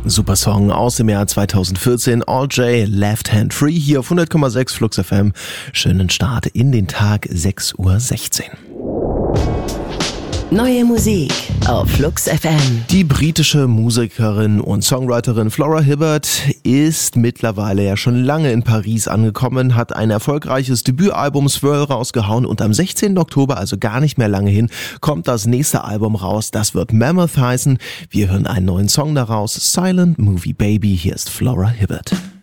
Super Song aus dem Jahr 2014, All J, Left Hand Free, hier auf 100,6 Flux FM. Schönen Start in den Tag, 6:16 Uhr. Neue Musik auf Flux FM. Die britische Musikerin und Songwriterin Flora Hibbert ist mittlerweile ja schon lange in Paris angekommen, hat ein erfolgreiches Debütalbum Swirl rausgehauen und am 16. Oktober, also gar nicht mehr lange hin, kommt das nächste Album raus. Das wird Mammoth heißen. Wir hören einen neuen Song daraus, Silent Movie Baby. Hier ist Flora Hibbert.